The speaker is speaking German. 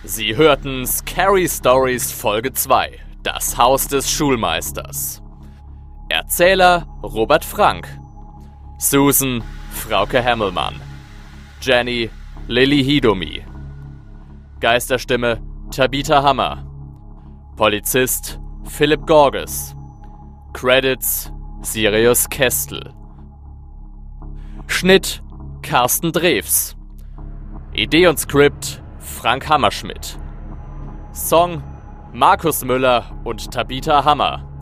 Sie hörten Scary Stories Folge 2, das Haus des Schulmeisters. Erzähler Robert Frank. Susan Frauke Hemmelmann. Jenny Lilly Hidomi. Geisterstimme Tabitha Hammer. Polizist Philipp Gorges. Credits Sirius Kestel. Schnitt Carsten Drews. Idee und Skript Frank Hammerschmidt. Song Markus Müller und Tabitha Hammer.